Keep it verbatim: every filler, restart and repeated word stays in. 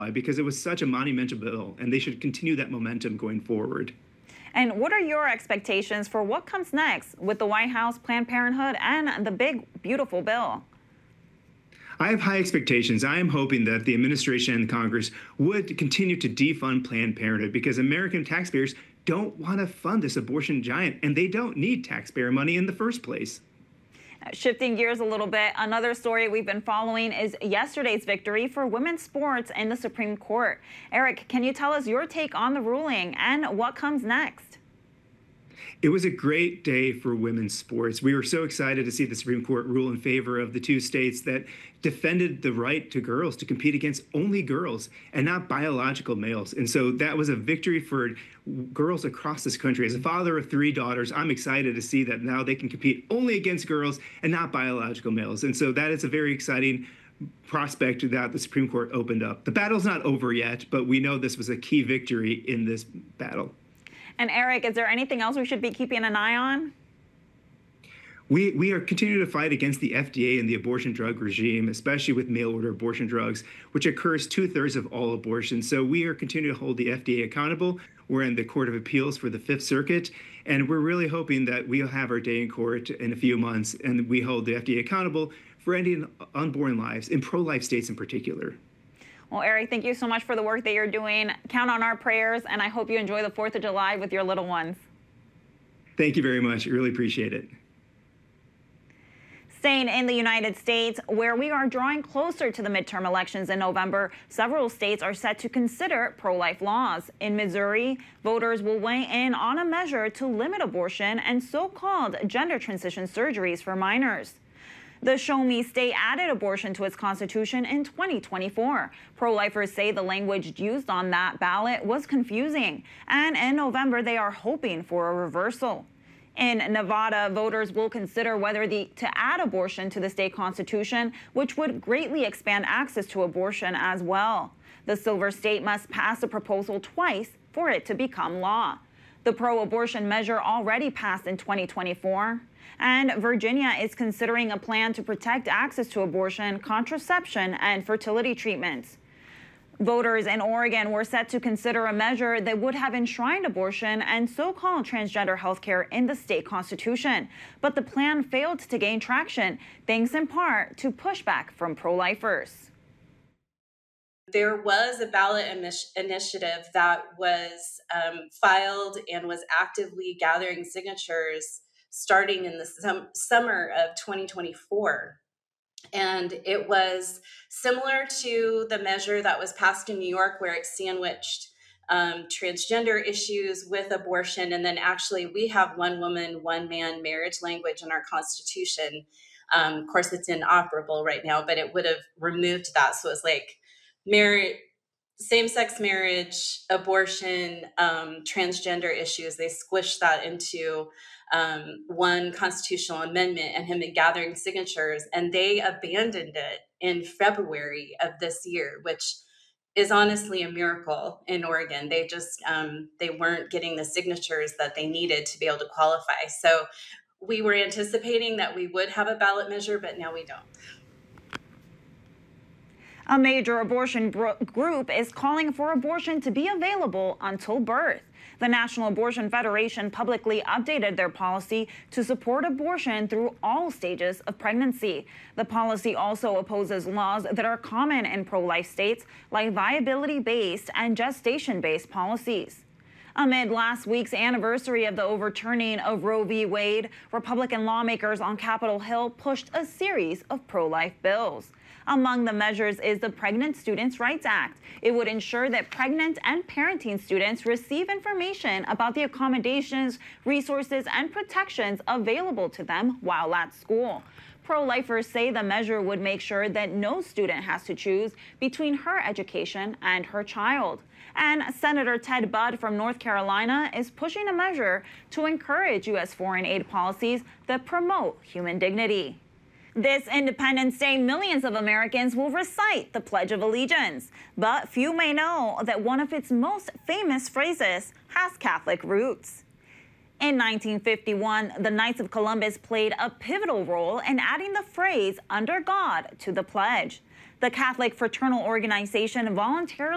because it was such a monumental bill, and they should continue that momentum going forward. And what are your expectations for what comes next with the White House, Planned Parenthood, and the big, beautiful bill? I have high expectations. I am hoping that the administration and Congress would continue to defund Planned Parenthood because American taxpayers don't want to fund this abortion giant, and they don't need taxpayer money in the first place. Shifting gears a little bit, another story we've been following is yesterday's victory for women's sports in the Supreme Court. Eric, can you tell us your take on the ruling and what comes next? It was a great day for women's sports. We were so excited to see the Supreme Court rule in favor of the two states that defended the right to girls to compete against only girls and not biological males. And so that was a victory for girls across this country. As a father of three daughters, I'm excited to see that now they can compete only against girls and not biological males. And so that is a very exciting prospect that the Supreme Court opened up. The battle's not over yet, but we know this was a key victory in this battle. And Eric, is there anything else we should be keeping an eye on? We, we are continuing to fight against the F D A and the abortion drug regime, especially with mail-order abortion drugs, which occurs two-thirds of all abortions. So we are continuing to hold the F D A accountable. We're in the Court of Appeals for the Fifth Circuit, and we're really hoping that we'll have our day in court in a few months, and we hold the F D A accountable for ending unborn lives, in pro-life states in particular. Well, Eric, thank you so much for the work that you're doing. Count on our prayers, and I hope you enjoy the fourth of July with your little ones. Thank you very much. I really appreciate it. Staying in the United States, where we are drawing closer to the midterm elections in November, several states are set to consider pro-life laws. In Missouri, voters will weigh in on a measure to limit abortion and so-called gender transition surgeries for minors. The Show Me state added abortion to its constitution in twenty twenty-four. Pro-lifers say the language used on that ballot was confusing, and in November they are hoping for a reversal. In Nevada, voters will consider whether the, to add abortion to the state constitution, which would greatly expand access to abortion as well. The Silver State must pass a proposal twice for it to become law. The pro-abortion measure already passed in twenty twenty-four. And Virginia is considering a plan to protect access to abortion, contraception, and fertility treatments. Voters in Oregon were set to consider a measure that would have enshrined abortion and so-called transgender health care in the state constitution. But the plan failed to gain traction, thanks in part to pushback from pro-lifers. There was a ballot initiative that was um, filed and was actively gathering signatures starting in the sum- summer of twenty twenty-four. And it was similar to the measure that was passed in New York, where it sandwiched um, transgender issues with abortion. And then actually we have one woman, one man marriage language in our Constitution. Um, of course, it's inoperable right now, but it would have removed that. So it's like marriage, same-sex marriage, abortion, um, transgender issues. They squished that into um, one constitutional amendment and him gathering signatures, and they abandoned it in February of this year, which is honestly a miracle in Oregon. They just, um, they weren't getting the signatures that they needed to be able to qualify. So we were anticipating that we would have a ballot measure, but now we don't. A major abortion group is calling for abortion to be available until birth. The National Abortion Federation publicly updated their policy to support abortion through all stages of pregnancy. The policy also opposes laws that are common in pro-life states, like viability-based and gestation-based policies. Amid last week's anniversary of the overturning of Roe v. Wade, Republican lawmakers on Capitol Hill pushed a series of pro-life bills. Among the measures is the Pregnant Students' Rights Act. It would ensure that pregnant and parenting students receive information about the accommodations, resources, and protections available to them while at school. Pro-lifers say the measure would make sure that no student has to choose between her education and her child. And Senator Ted Budd from North Carolina is pushing a measure to encourage U S foreign aid policies that promote human dignity. This Independence Day, millions of Americans will recite the Pledge of Allegiance, but few may know that one of its most famous phrases has Catholic roots. In nineteen fifty-one, the Knights of Columbus played a pivotal role in adding the phrase "under God" to the pledge. The Catholic fraternal organization voluntarily